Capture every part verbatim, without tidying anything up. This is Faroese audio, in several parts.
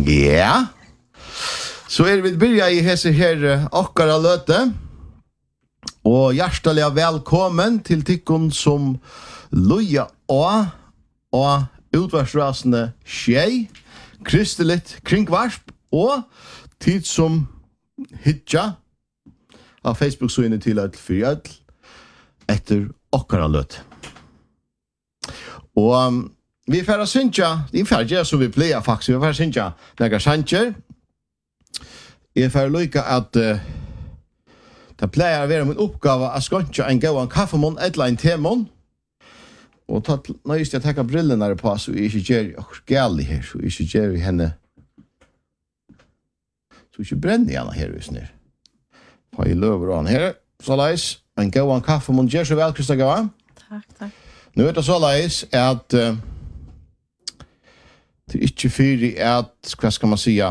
Ja. Så er vi börja i hese her okkara løte. Og hjertelig velkommen til tikkun som loja og og utvarsrasende skjei, kristeligt kringvarsp og tid som hitja av Facebook-søgene til et fyrjødl etter okkara løte. Og um, vi er ferdig synsja, vi er ferdig som vi pleier faktisk, vi er ferdig synsja nega sjanger. Jeg er ferdig lykka at uh, det pleier å være min oppgave å skåntsja en gauan kaffemon eller en temon. Og ta, nå just jeg tekka brillene på, så jeg ikke gjør okkur gæli her, så jeg ikke gjør henne, så jeg ikke brenner henne her, hvis nir. Har jeg løver an her, så leis, en gauan kaffemon, gjør så vel, Krista Gaua. Takk, takk. Nu er det så leis at uh, det er ikke fyri at, hva skal man sija,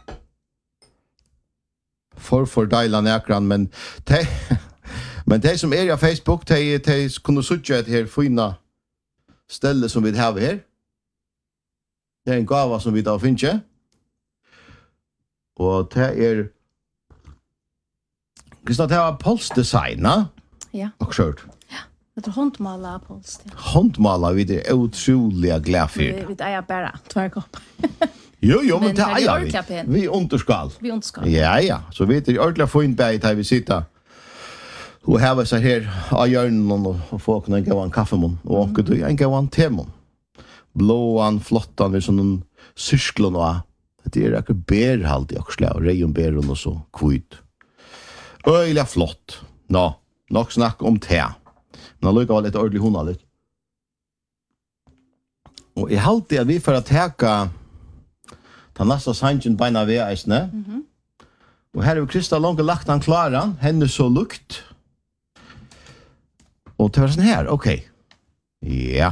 for fordeila nekran, men de, men de som er i Facebook, de, de kunne sutja et her fina stelle som vi har her. Det er en gava som vi da finner. Og det er Krista, det er polsdesigna. Ja. Og skjørt. Det er håndmala polst. Ja. Håndmala, vi er utrolig glad for. Vi, vi eier bare tverkopp. Jo, jo, men, Men det det er er vi. ordentlig pen. Vi underskal. Vi underskal. Ja, ja. Så vi er ordentlig få inn bæg til vi sitter og har seg her av hjørnen og, og få en gavan kaffemon og åker du en gavan temon. Blåan, flottan, vi sånn syrsklon og det er akkur bærhalt i akkur slag, reion bæron og så kvitt. Øyla flott. Nå, nok snakk om te. Men jeg lykker litt ordentlig hona litt. Og jeg halte at vi for å teka ta nasta sanjen beina ved eisne. Mm -hmm. Og her er vi Krista langt lagt han klaran, henne så lukt. Og det var sånn her, ok. Ja.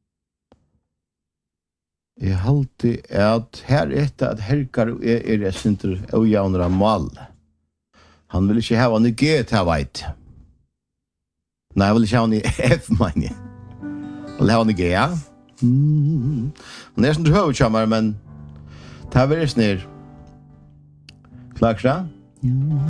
Jeg halte at her etter at herkar er er jeg sinter og jaunra mal. Han vil ikke hava ni G til veit. Nei, jeg vil ikke hava ni F, mann. Jeg vil hava ni G, ja. Mm. Han er som du høver kjammer, men ta vi snir. Klart, ja?